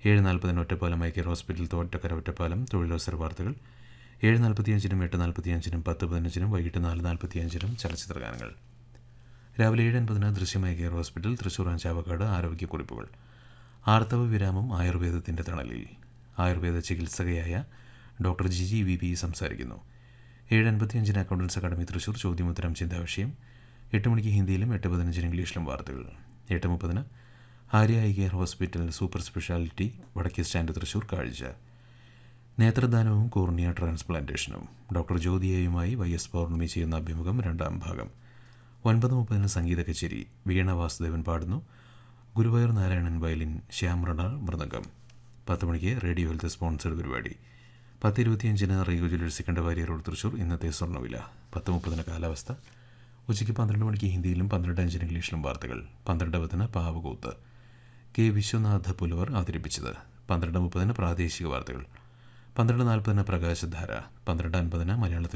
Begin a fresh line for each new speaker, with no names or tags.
7:40 Ottapalam eye care hospital Thottakkara Ottapalam തൊഴിലവസര വാർത്തകൾ. 7:45 8:45 10:15 വൈകിട്ട് 4:45 ചലച്ചിത്ര ഗാനങ്ങൾ. രാവിലെ 7:50 ദൃശ്യം eye care hospital Thrissur Chavakkad ആരോഗ്യക്കുറിപ്പുകൾ. ആർത്തവ വിരാമം ആയുർവേദത്തിൻ്റെ തണലിൽ ആയുർവേദ ചികിത്സകയായ ഡോക്ടർ ജിജി വി സംസാരിക്കുന്നു. 7:55 അക്കൗണ്ടൻസ് അക്കാദമി തൃശൂർ ചോദ്യോത്തരം ചിന്താവിഷയം. 8 മണിക്ക് ഹിന്ദിയിലും 8:15 ഇംഗ്ലീഷിലും വാർത്തകൾ. 8:30 Arya eye care hospital super speciality വടക്കേ സ്റ്റാൻഡ് തൃശൂർ കാഴ്ച. നേത്രദാനവും കോർണിയ ട്രാൻസ്പ്ലാന്റേഷനും ഡോക്ടർ ജ്യോതിയയുമായി YS പൗർണമി ചെയ്യുന്ന അഭിമുഖം 2ാം ഭാഗം. 9:30 സംഗീത കച്ചേരി. വീണ വാസുദേവൻ പാടുന്നു. ഗുരുവായൂർ നാരായണൻ വയലിൻ, ശ്യാം റണാൾ മൃദംഗം. 10 മണിക്ക് റേഡിയോ ഹെൽത്ത് സ്പോൺസർഡ് പരിപാടി. 10:25 റീഗോ ജ്വല്ലേഴ്സ് സെക്കൻഡവാരി റോഡ് തൃശൂർ ഇന്നത്തെ സ്വർണ്ണവില. 10:30 കാലാവസ്ഥ. ഉച്ചയ്ക്ക് 12 മണിക്ക് ഹിന്ദിയിലും 12:05 ഇംഗ്ലീഷിലും വാർത്തകൾ. 12:10 പാവകൂത്ത്. കെ വിശ്വനാഥ പുലവർ അവതരിപ്പിച്ചത്. 12:30 പ്രാദേശിക വാർത്തകൾ. 12:40 പ്രകാശധാര. 12:50 മലയാളത്തിൽ